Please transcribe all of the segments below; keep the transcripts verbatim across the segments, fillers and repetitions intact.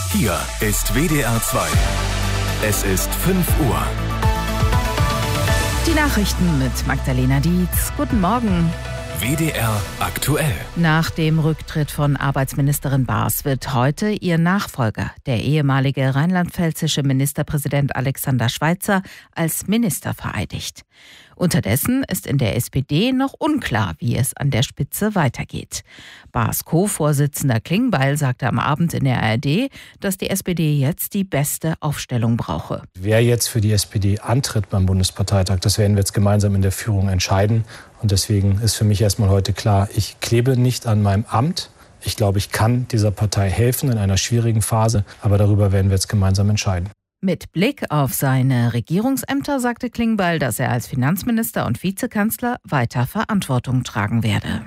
Hier ist W D R zwei. Es ist fünf Uhr. Die Nachrichten mit Magdalena Dietz. Guten Morgen. W D R aktuell. Nach dem Rücktritt von Arbeitsministerin Baas wird heute ihr Nachfolger, der ehemalige rheinland-pfälzische Ministerpräsident Alexander Schweitzer, als Minister vereidigt. Unterdessen ist in der S P D noch unklar, wie es an der Spitze weitergeht. Baas Co-Vorsitzender Klingbeil sagte am Abend in der A R D, dass die S P D jetzt die beste Aufstellung brauche. Wer jetzt für die S P D antritt beim Bundesparteitag, das werden wir jetzt gemeinsam in der Führung entscheiden. Und deswegen ist für mich erstmal heute klar, ich klebe nicht an meinem Amt. Ich glaube, ich kann dieser Partei helfen in einer schwierigen Phase, aber darüber werden wir jetzt gemeinsam entscheiden. Mit Blick auf seine Regierungsämter sagte Klingbeil, dass er als Finanzminister und Vizekanzler weiter Verantwortung tragen werde.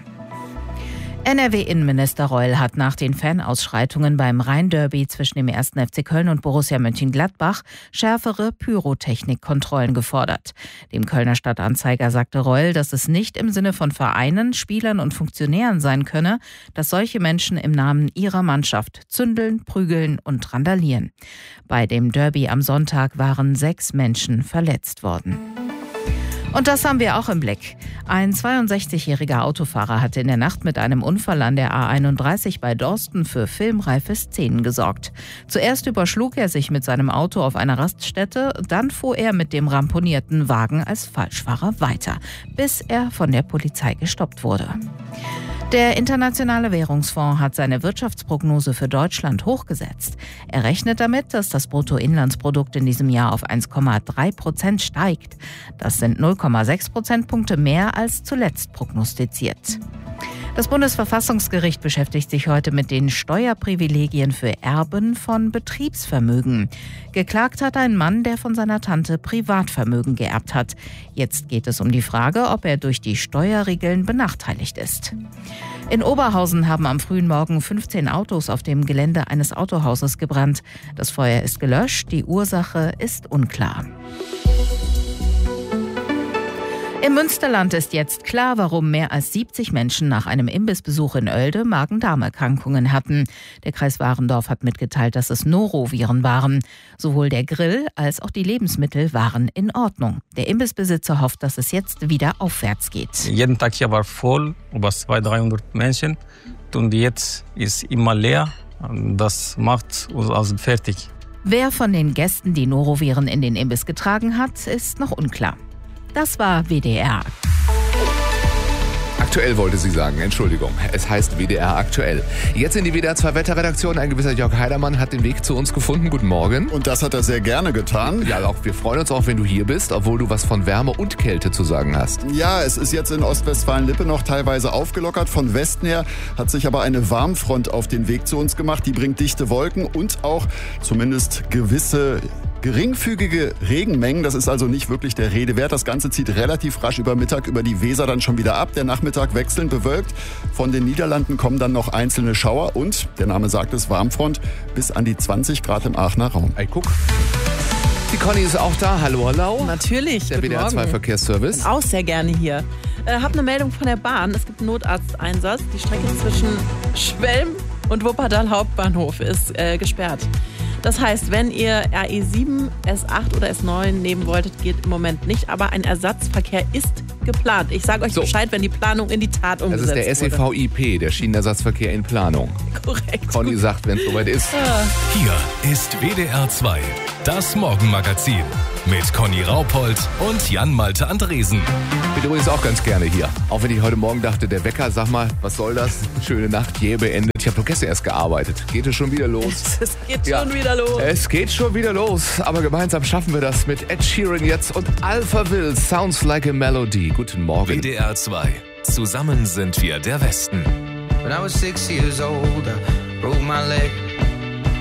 N R W-Innenminister Reul hat nach den Fanausschreitungen beim Rhein-Derby zwischen dem ersten F C Köln und Borussia Mönchengladbach schärfere Pyrotechnikkontrollen gefordert. Dem Kölner Stadtanzeiger sagte Reul, dass es nicht im Sinne von Vereinen, Spielern und Funktionären sein könne, dass solche Menschen im Namen ihrer Mannschaft zündeln, prügeln und randalieren. Bei dem Derby am Sonntag waren sechs Menschen verletzt worden. Und das haben wir auch im Blick. Ein zweiundsechzigjähriger Autofahrer hatte in der Nacht mit einem Unfall an der A einunddreißig bei Dorsten für filmreife Szenen gesorgt. Zuerst überschlug er sich mit seinem Auto auf einer Raststätte, dann fuhr er mit dem ramponierten Wagen als Falschfahrer weiter, bis er von der Polizei gestoppt wurde. Der Internationale Währungsfonds hat seine Wirtschaftsprognose für Deutschland hochgesetzt. Er rechnet damit, dass das Bruttoinlandsprodukt in diesem Jahr auf eins Komma drei Prozent steigt. Das sind null Komma sechs Prozentpunkte mehr als zuletzt prognostiziert. Das Bundesverfassungsgericht beschäftigt sich heute mit den Steuerprivilegien für Erben von Betriebsvermögen. Geklagt hat ein Mann, der von seiner Tante Privatvermögen geerbt hat. Jetzt geht es um die Frage, ob er durch die Steuerregeln benachteiligt ist. In Oberhausen haben am frühen Morgen fünfzehn Autos auf dem Gelände eines Autohauses gebrannt. Das Feuer ist gelöscht, die Ursache ist unklar. Im Münsterland ist jetzt klar, warum mehr als siebzig Menschen nach einem Imbissbesuch in Oelde Magen-Darm-Erkrankungen hatten. Der Kreis Warendorf hat mitgeteilt, dass es Noroviren waren. Sowohl der Grill als auch die Lebensmittel waren in Ordnung. Der Imbissbesitzer hofft, dass es jetzt wieder aufwärts geht. Jeden Tag hier war voll, über zweihundert, dreihundert Menschen. Und jetzt ist immer leer. Das macht uns also fertig. Wer von den Gästen die Noroviren in den Imbiss getragen hat, ist noch unklar. Das war W D R. Aktuell wollte sie sagen, Entschuldigung. Es heißt W D R aktuell. Jetzt in die W D R zwei Wetterredaktion. Ein gewisser Jörg Heidermann hat den Weg zu uns gefunden. Guten Morgen. Und das hat er sehr gerne getan. Ja, auch wir freuen uns auch, wenn du hier bist, obwohl du was von Wärme und Kälte zu sagen hast. Ja, es ist jetzt in Ostwestfalen-Lippe noch teilweise aufgelockert. Von Westen her hat sich aber eine Warmfront auf den Weg zu uns gemacht. Die bringt dichte Wolken und auch zumindest gewisse geringfügige Regenmengen. Das ist also nicht wirklich der Rede wert. Das Ganze zieht relativ rasch über Mittag über die Weser dann schon wieder ab. Der Nachmittag wechselnd bewölkt. Von den Niederlanden kommen dann noch einzelne Schauer und, der Name sagt es, Warmfront bis an die zwanzig Grad im Aachener Raum. Ey, guck. Die Conny ist auch da. Hallo, hallo. Natürlich. Der W D R zwei Verkehrsservice. Bin auch sehr gerne hier. Äh, hab eine Meldung von der Bahn. Es gibt einen Notarzteinsatz. Die Strecke zwischen Schwelm und Wuppertal Hauptbahnhof ist äh, gesperrt. Das heißt, wenn ihr R E sieben, S acht oder S neun nehmen wolltet, geht im Moment nicht. Aber ein Ersatzverkehr ist geplant. Ich sage euch so. Bescheid, wenn die Planung in die Tat umgesetzt wird. Das ist der S E V I P, der Schienenersatzverkehr in Planung. Korrekt. Conny sagt, wenn es soweit ist. Ja. Hier ist W D R zwei, das Morgenmagazin mit Conny Raupold und Jan-Malte Andresen. Ich bin übrigens auch ganz gerne hier. Auch wenn ich heute Morgen dachte, der Wecker, sag mal, was soll das? Schöne Nacht, jäh beendet. Ich habe doch gestern erst gearbeitet. Geht es schon wieder los? Es geht ja. schon wieder los. Es geht schon wieder los. Aber gemeinsam schaffen wir das mit Ed Sheeran jetzt und Alphaville. Sounds like a melody. Guten Morgen. W D R zwei. Zusammen sind wir der Westen. When I was six years old, I broke my leg.